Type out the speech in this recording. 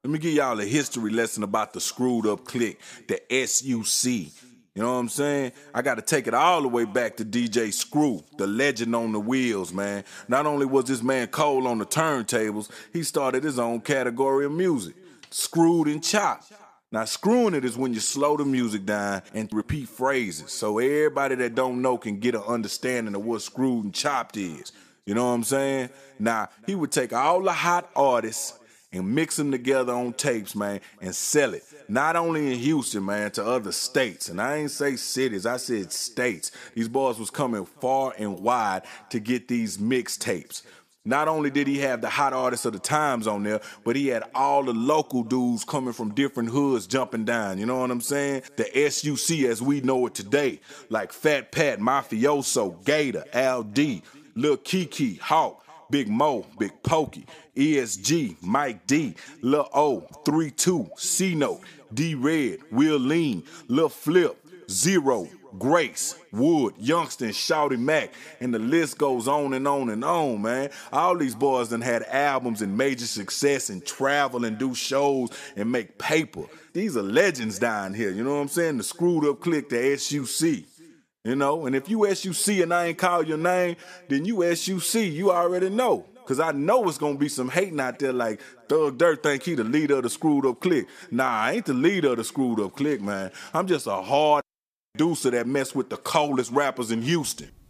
Let me give y'all a history lesson about the Screwed Up Click, the SUC. You know what I'm saying? I got to take it all the way back to DJ Screw, the legend on the wheels, man. Not only was this man cold on the turntables, he started his own category of music, screwed and chopped. Now, screwing it is when you slow the music down and repeat phrases, so everybody that don't know can get an understanding of what screwed and chopped is. You know what I'm saying? Now, he would take all the hot artists and mix them together on tapes, man, and sell it. Not only in Houston, man, to other states. And I ain't say cities, I said states. These boys was coming far and wide to get these mixtapes. Not only did he have the hot artists of the times on there, but he had all the local dudes coming from different hoods jumping down. You know what I'm saying? The SUC as we know it today, like Fat Pat, Mafioso, Gator, Al D, Lil Kiki, Hawk, Big Mo, Big Pokey, ESG, Mike D, Lil O, 3-2, C-Note, D-Red, Will Lean, Lil Flip, Zero, Grace, Wood, Youngster, and Shouty Mac, and the list goes on and on and on, man. All these boys done had albums and major success and travel and do shows and make paper. These are legends down here, you know what I'm saying? The Screwed Up Click, the SUC. You know, and if you SUC and I ain't call your name, then you SUC, you already know. Cause I know it's gonna be some hating out there like Thug Dirt think he the leader of the Screwed Up Click. Nah, I ain't the leader of the Screwed Up Click, man. I'm just a hard producer that mess with the coldest rappers in Houston.